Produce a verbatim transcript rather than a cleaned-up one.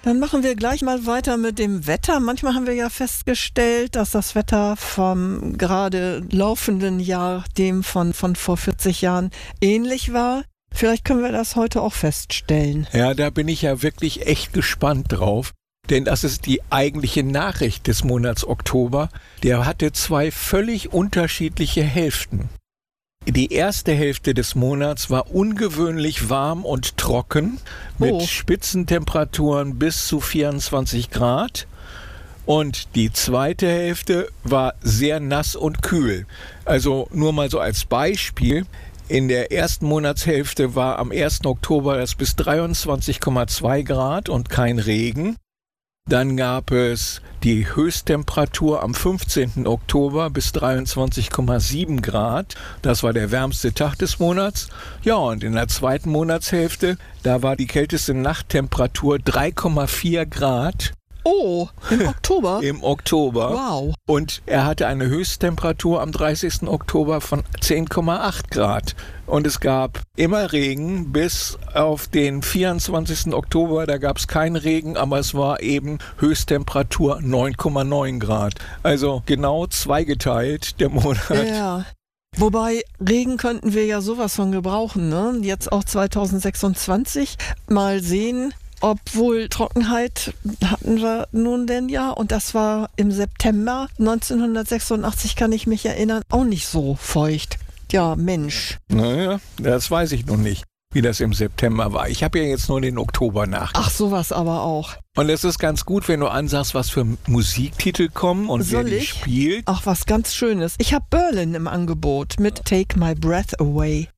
Dann machen wir gleich mal weiter mit dem Wetter. Manchmal haben wir ja festgestellt, dass das Wetter vom gerade laufenden Jahr dem von, von vor vierzig Jahren ähnlich war. Vielleicht können wir das heute auch feststellen. Ja, da bin ich ja wirklich echt gespannt drauf. Denn das ist die eigentliche Nachricht des Monats Oktober. Der hatte zwei völlig unterschiedliche Hälften. Die erste Hälfte des Monats war ungewöhnlich warm und trocken mit Oh. Spitzentemperaturen bis zu vierundzwanzig Grad. Und die zweite Hälfte war sehr nass und kühl. Also nur mal so als Beispiel. In der ersten Monatshälfte war am ersten Oktober das bis dreiundzwanzig Komma zwei Grad und kein Regen. Dann gab es die Höchsttemperatur am fünfzehnten Oktober bis dreiundzwanzig Komma sieben Grad. Das war der wärmste Tag des Monats. Ja, und in der zweiten Monatshälfte, da war die kälteste Nachttemperatur drei Komma vier Grad. Oh, im Oktober? Im Oktober. Wow. Und er hatte eine Höchsttemperatur am dreißigsten Oktober von zehn Komma acht Grad. Und es gab immer Regen bis auf den vierundzwanzigsten Oktober. Da gab es keinen Regen, aber es war eben Höchsttemperatur neun Komma neun Grad. Also genau zweigeteilt der Monat. Ja. Wobei, Regen könnten wir ja sowas von gebrauchen, ne? Jetzt auch zweitausendsechsundzwanzig. Mal sehen. Obwohl Trockenheit hatten wir nun denn ja, und das war im September neunzehnhundertsechsundachtzig, kann ich mich erinnern, auch nicht so feucht. Ja, Mensch. Naja, das weiß ich noch nicht, wie das im September war. Ich habe ja jetzt nur den Oktober nach. Ach, sowas aber auch. Und es ist ganz gut, wenn du ansagst, was für Musiktitel kommen und Soll wer die ich? spielt. Ach, was ganz Schönes. Ich habe Berlin im Angebot mit Take My Breath Away.